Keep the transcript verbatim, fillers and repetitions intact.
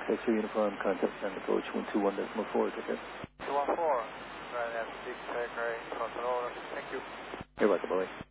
six X-ray uniform, contact and approach one two one decimal four, take care. two one four, right at six X-ray, control, thank you. You're welcome, bye.